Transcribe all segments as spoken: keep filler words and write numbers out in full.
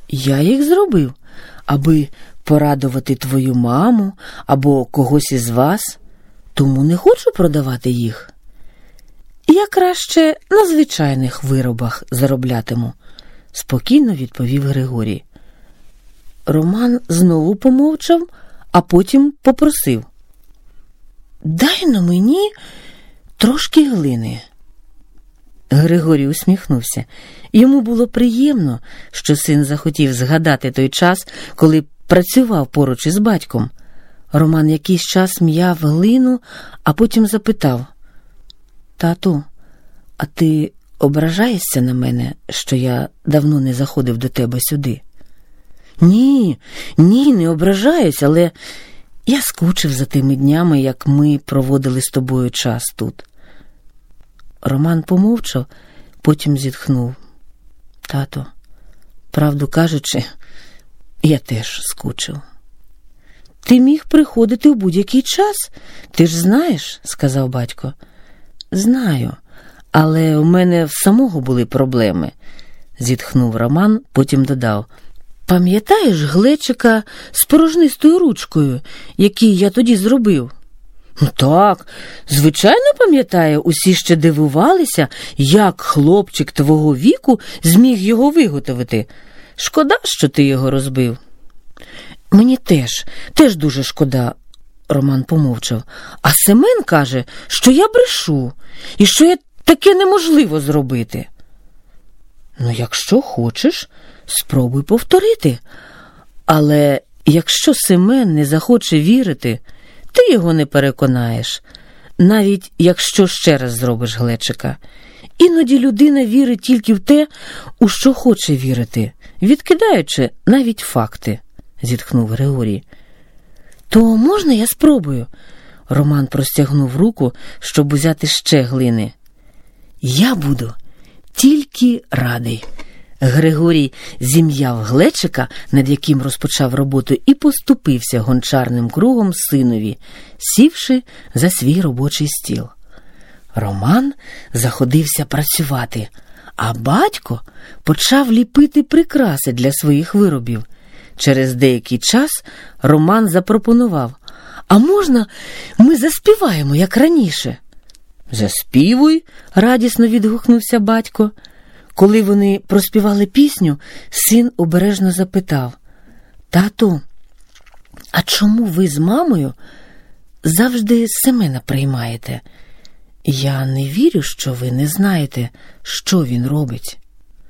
Я їх зробив, аби порадувати твою маму або когось із вас, тому не хочу продавати їх. Я краще на звичайних виробах зароблятиму, спокійно відповів Григорій. Роман знову помовчав, а потім попросив: «Дай на мені трошки глини». Григорій усміхнувся. Йому було приємно, що син захотів згадати той час, коли працював поруч із батьком. Роман якийсь час м'яв глину, а потім запитав: «Тату, а ти ображаєшся на мене, що я давно не заходив до тебе сюди?» «Ні, ні, не ображаюсь, але я скучив за тими днями, як ми проводили з тобою час тут». Роман помовчав, потім зітхнув. «Тато, правду кажучи, я теж скучив». «Ти міг приходити в будь-який час, ти ж знаєш», – сказав батько. «Знаю, але у мене в самого були проблеми», – зітхнув Роман, потім додав: «Пам'ятаєш Глечика з порожнистою ручкою, який я тоді зробив?» «Так, звичайно пам'ятаю, усі ще дивувалися, як хлопчик твого віку зміг його виготовити. Шкода, що ти його розбив». «Мені теж, теж дуже шкода», – Роман помовчав. «А Семен каже, що я брешу, і що я таке неможливо зробити». «Ну, якщо хочеш, спробуй повторити. Але якщо Семен не захоче вірити, ти його не переконаєш, навіть якщо ще раз зробиш Глечика. Іноді людина вірить тільки в те, у що хоче вірити, відкидаючи навіть факти», – зітхнув Григорій. «То можна я спробую?» Роман простягнув руку, щоб узяти ще глини. «Я буду тільки радий». Григорій зім'яв Глечика, над яким розпочав роботу, і поступився гончарним кругом синові, сівши за свій робочий стіл. Роман заходився працювати, а батько почав ліпити прикраси для своїх виробів. Через деякий час Роман запропонував: «А можна ми заспіваємо, як раніше?» «Заспівуй», – радісно відгукнувся батько. Коли вони проспівали пісню, син обережно запитав: «Тату, а чому ви з мамою завжди Семена приймаєте? Я не вірю, що ви не знаєте, що він робить».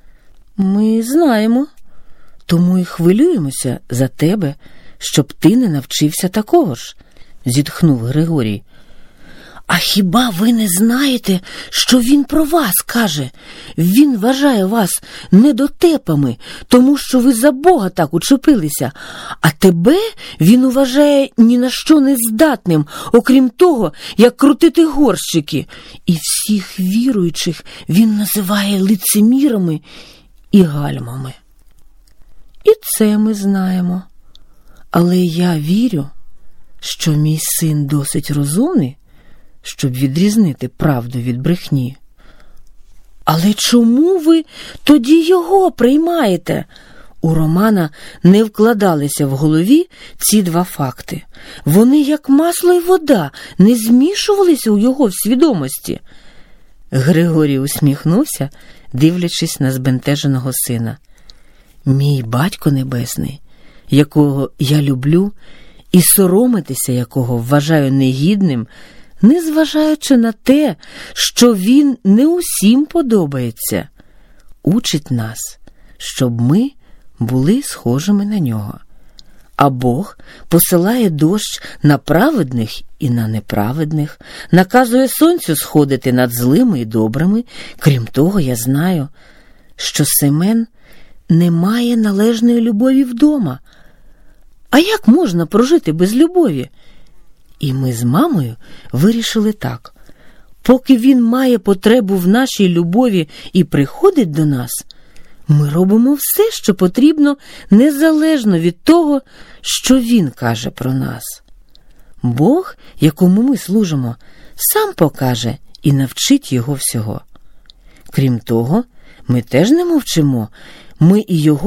«Ми знаємо, тому і хвилюємося за тебе, щоб ти не навчився такого ж», – зітхнув Григорій. «А хіба ви не знаєте, що він про вас каже? Він вважає вас недотепами, тому що ви за Бога так учепилися, а тебе він вважає ні на що не здатним, окрім того, як крутити горщики. І всіх віруючих він називає лицемірами і гальмами». «І це ми знаємо. Але я вірю, що мій син досить розумний, щоб відрізнити правду від брехні». «Але чому ви тоді його приймаєте?» У Романа не вкладалися в голові ці два факти. Вони, як масло й вода, не змішувалися у його свідомості. Григорій усміхнувся, дивлячись на збентеженого сина. «Мій батько небесний, якого я люблю і соромитися якого вважаю негідним, незважаючи на те, що він не усім подобається, учить нас, щоб ми були схожими на нього. А Бог посилає дощ на праведних і на неправедних, наказує сонцю сходити над злими і добрими. Крім того, я знаю, що Семен не має належної любові вдома. А як можна прожити без любові? І ми з мамою вирішили так: поки він має потребу в нашій любові і приходить до нас, ми робимо все, що потрібно, незалежно від того, що він каже про нас. Бог, якому ми служимо, сам покаже і навчить його всього. Крім того, ми теж не мовчимо, ми і його